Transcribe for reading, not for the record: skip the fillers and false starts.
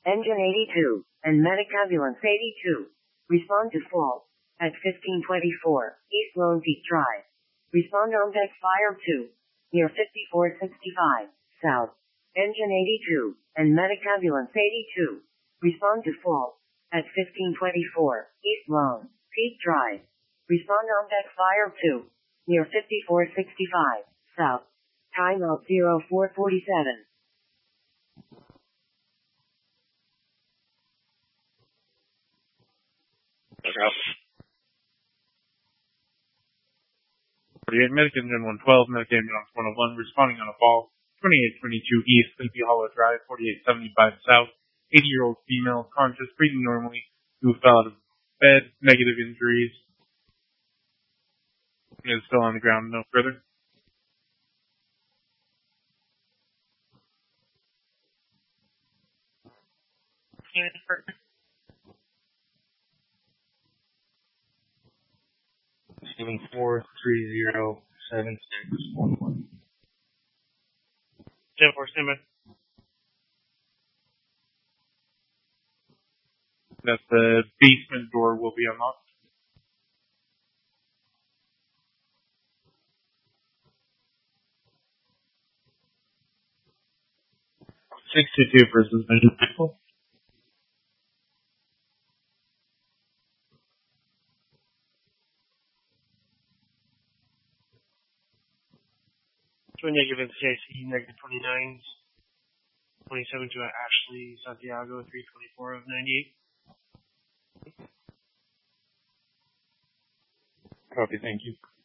Engine 82 and Medic Ambulance 82. Respond to fault at 1524 East Lone Peak Drive. Respond on deck fire 2 near 5465 South. Engine 82 and Medic Ambulance 82. Respond to fault at 1524 East Lone Peak Drive. Respond on deck fire 2 near 5465 South. Timeout 0447. Out. 48 Medic Engine 112, Medic Ambulance 101, responding on a fall, 2822 East, Sleepy Hollow Drive, 4875 South, 80-year-old female, conscious, breathing normally, who fell out of bed, negative injuries, is still on the ground, no further. Receiving 4307611. 10-4, standby. That the basement door will be unlocked. 622 for suspension rifle. To a negative NCIC, negative 29s. 27 to Ashley Santiago, 324 of 98. Copy, thank you.